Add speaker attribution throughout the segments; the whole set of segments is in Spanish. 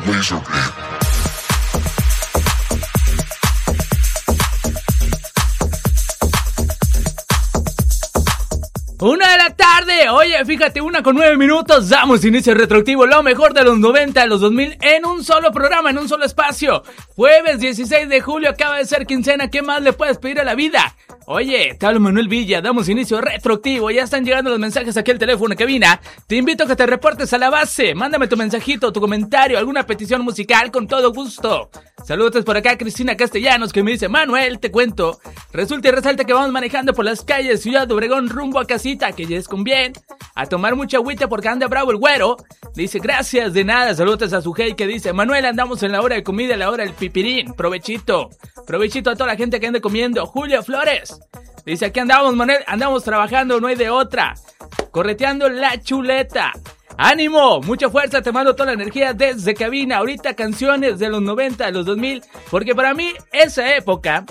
Speaker 1: Laserbeam.
Speaker 2: 1 de la tarde, oye, fíjate, 1:09, damos inicio retroactivo, lo mejor de los 90 a los 2000 en un solo programa, en un solo espacio. Jueves 16 de julio, acaba de ser quincena, ¿qué más le puedes pedir a la vida? Oye, te hablo Manuel Villa, damos inicio retroactivo, ya están llegando los mensajes aquí al teléfono de cabina. Te invito a que te reportes a la base, mándame tu mensajito, tu comentario, alguna petición musical con todo gusto. Saludos por acá Cristina Castellanos que me dice, Manuel, te cuento, resulta y resalta que vamos manejando por las calles Ciudad de Obregón rumbo a casita, que ya es con bien, a tomar mucha agüita porque anda bravo el güero. Dice, gracias, de nada. Saludos a su hey que dice, Manuel, andamos en la hora de comida, la hora del pipirín, provechito a toda la gente que ande comiendo. Julio Flores dice, aquí andamos, Manuel, andamos trabajando, no hay de otra, correteando la chuleta. ¡Ánimo! Mucha fuerza, te mando toda la energía desde cabina. Ahorita canciones de los 90, de los 2000, porque para mí esa época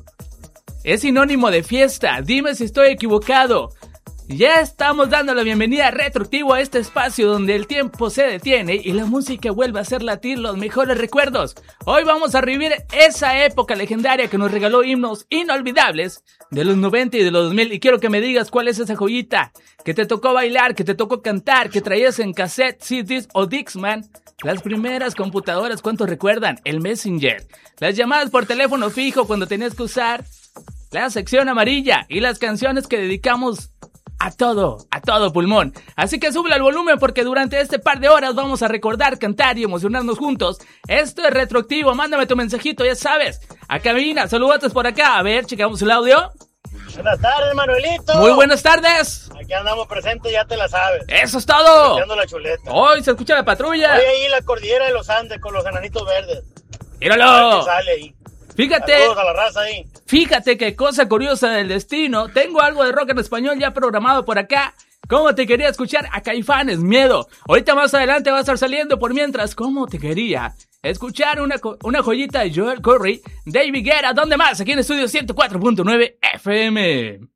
Speaker 2: es sinónimo de fiesta. Dime si estoy equivocado. Ya estamos dando la bienvenida retroactivo a este espacio donde el tiempo se detiene y la música vuelve a hacer latir los mejores recuerdos. Hoy vamos a revivir esa época legendaria que nos regaló himnos inolvidables de los 90 y de los 2000. Y quiero que me digas cuál es esa joyita que te tocó bailar, que te tocó cantar, que traías en cassette, CDs o Dixman. Las primeras computadoras, ¿cuántos recuerdan? El Messenger. Las llamadas por teléfono fijo cuando tenías que usar la sección amarilla y las canciones que dedicamos a todo pulmón. Así que súbele al volumen porque durante este par de horas vamos a recordar, cantar y emocionarnos juntos. Esto es retroactivo, mándame tu mensajito, ya sabes. A cabina, saludos por acá. A ver, checamos el audio.
Speaker 3: Buenas tardes, Manuelito.
Speaker 2: Muy buenas tardes.
Speaker 3: Aquí andamos presentes, ya te la sabes.
Speaker 2: Eso es todo.
Speaker 3: La chuleta.
Speaker 2: Hoy se escucha la patrulla.
Speaker 3: Hoy ahí la cordillera de los Andes con los enanitos verdes.
Speaker 2: Míralo.
Speaker 3: Sale ahí.
Speaker 2: Fíjate.
Speaker 3: Saludos a la raza ahí.
Speaker 2: Fíjate qué cosa curiosa del destino. Tengo algo de rock en español ya programado por acá. ¿Cómo te quería escuchar a Caifanes? Miedo. Ahorita más adelante va a estar saliendo. Por mientras, ¿cómo te quería escuchar una joyita de Joel Corry, David Guetta? ¿Dónde más? Aquí en Estudio 104.9 FM.